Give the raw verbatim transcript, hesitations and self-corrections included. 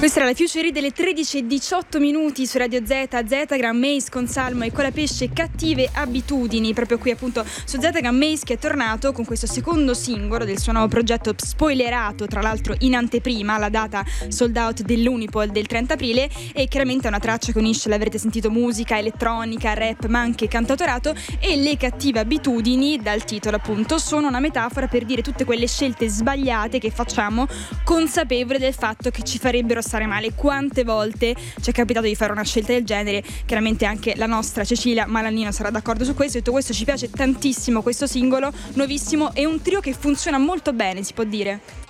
Questa era la Future delle tredici e diciotto minuti su Radio Z, Zetagram, Mace con Salmo e Colapesce, Cattive Abitudini, proprio qui appunto su Zetagram. Mace che è tornato con questo secondo singolo del suo nuovo progetto spoilerato, tra l'altro in anteprima, la data sold out dell'Unipol del trenta aprile, e chiaramente è una traccia che unisce, l'avrete sentito, musica, elettronica, rap ma anche cantautorato. E le cattive abitudini, dal titolo appunto, sono una metafora per dire tutte quelle scelte sbagliate che facciamo consapevoli del fatto che ci farebbero stare male. Quante volte ci è capitato di fare una scelta del genere? Chiaramente anche la nostra Cecilia Malanino sarà d'accordo su questo. Detto questo, ci piace tantissimo questo singolo nuovissimo, è un trio che funziona molto bene, si può dire.